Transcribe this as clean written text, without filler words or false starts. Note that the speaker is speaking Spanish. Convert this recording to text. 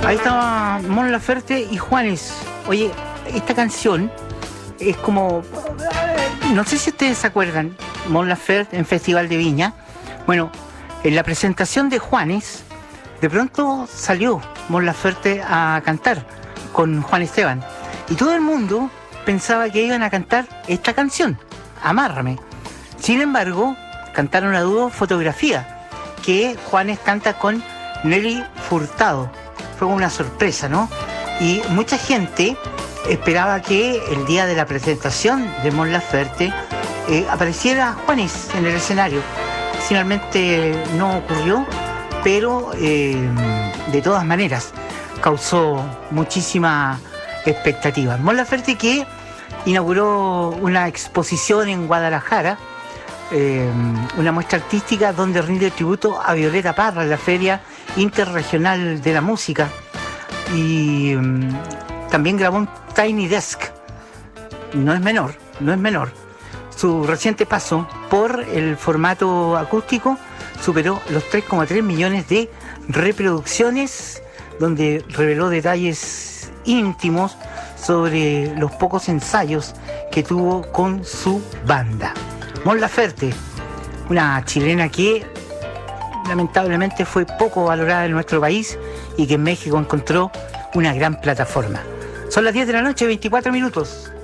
Ahí estaba Mon Laferte y Juanes. Oye, esta canción es como... No sé si ustedes se acuerdan, Mon Laferte en Festival de Viña. Bueno, en la presentación de Juanes, de pronto salió Mon Laferte a cantar con Juan Esteban. Y todo el mundo pensaba que iban a cantar esta canción, Amárrame. Sin embargo, cantaron a dúo Fotografía, que Juanes canta con Nelly Furtado. Fue una sorpresa, ¿no? Y mucha gente esperaba que el día de la presentación de Mon Laferte apareciera Juanes en el escenario. Finalmente no ocurrió, pero de todas maneras causó muchísima expectativa. Mon Laferte, que inauguró una exposición en Guadalajara, una muestra artística donde rinde tributo a Violeta Parra en la Feria Interregional de la Música, y también grabó un Tiny Desk. No es menor. Su reciente paso por el formato acústico superó los 3,3 millones de reproducciones, donde reveló detalles íntimos sobre los pocos ensayos que tuvo con su banda. Mon Laferte, una chilena que lamentablemente fue poco valorada en nuestro país y que en México encontró una gran plataforma. Son las 10 de la noche, 24 minutos.